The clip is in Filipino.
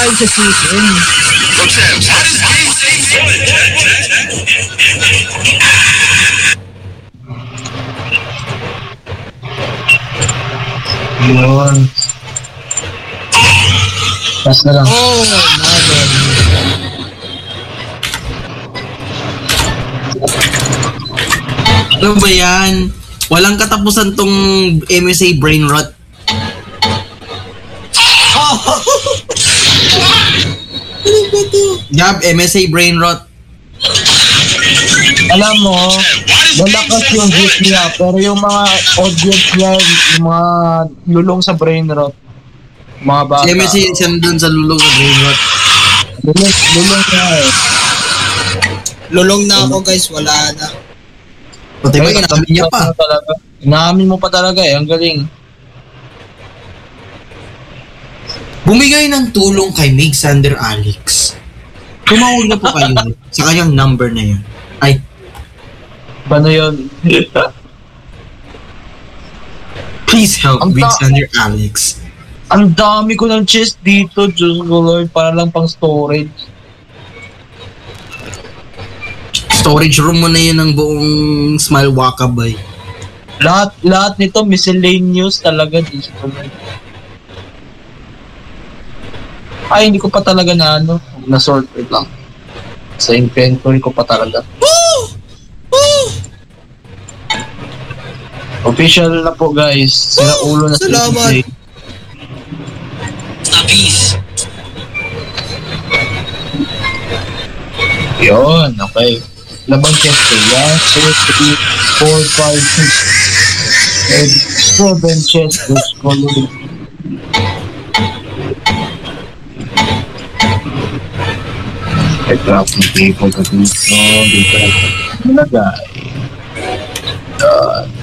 galing sa chicken. Yun. Pass na lang. Oh, my God. Ano ba yan? Walang katapusan tong MSA brain rot. Gab, MSA brain rot. Alam mo, malakas yung hit niya, pero yung mga audience niya, yung mga lulong sa brain rot, mga bata. Si MSA siya dun sa lulong sa brain rot. Lulong niya eh. Lulong na ako guys, wala na. Pati ba, inamin niya pa. Inamin mo pa talaga eh, ang galing. Bumigay ng tulong kay Mig Sander Alex. Tumawag na po kayo sa kanyang number na yun. Ay, Paano yun? please help Ang Mig Sander Alex. Ang dami ko ng chest dito, Diyos ko Lord, para lang pang storage. Storage room mo na yun ng buong Smile Wakabay. Lahat nito miscellaneous talaga, Diyos ko Lord. Ay, hindi ko pa talaga na-sort lang. Sa inventory ko pa talaga. Official na po guys. Sila ulo na Salamat. Peace. Yun, okay. Labang chest ko. 1, 2, 3, 4, 5, 6, 7 chests. Let's go. I drop some people to do so. Talaga.